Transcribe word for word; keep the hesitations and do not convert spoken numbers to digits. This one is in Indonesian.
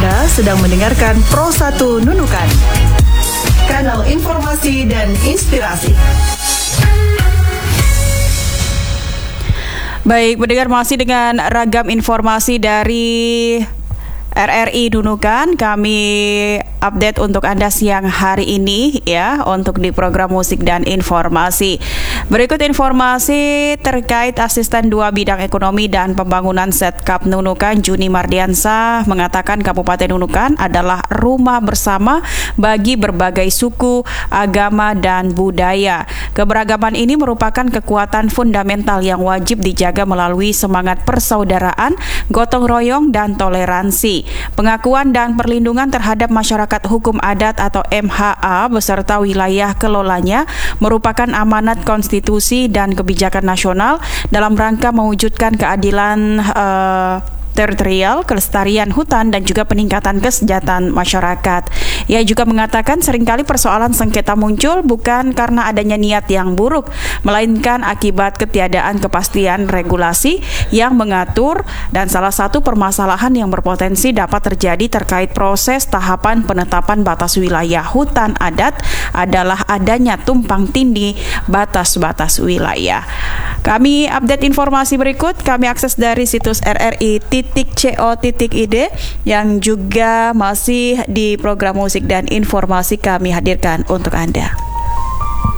Anda sedang mendengarkan Pro satu Nunukan, kanal informasi dan inspirasi. Baik, mendengar masih dengan ragam informasi dari R R I Nunukan, kami update untuk Anda siang hari ini ya, untuk di program musik dan informasi. Berikut informasi terkait Asisten dua Bidang Ekonomi dan Pembangunan Setkap Nunukan, Juni Mardiansah, mengatakan Kabupaten Nunukan adalah rumah bersama bagi berbagai suku, agama, dan budaya. Keberagaman ini merupakan kekuatan fundamental yang wajib dijaga melalui semangat persaudaraan, gotong royong, dan toleransi. Pengakuan dan perlindungan terhadap masyarakat hukum adat atau M H A beserta wilayah kelolanya merupakan amanat konstitusi dan kebijakan nasional dalam rangka mewujudkan keadilan uh, teritorial, kelestarian hutan, dan juga peningkatan kesejahteraan masyarakat. Ia juga mengatakan seringkali persoalan sengketa muncul bukan karena adanya niat yang buruk, melainkan akibat ketiadaan kepastian regulasi yang mengatur, dan salah satu permasalahan yang berpotensi dapat terjadi terkait proses tahapan penetapan batas wilayah hutan adat adalah adanya tumpang tindih batas-batas wilayah. Kami update informasi berikut, kami akses dari situs r r i titik co titik i d yang juga masih di program musik dan informasi kami hadirkan untuk Anda.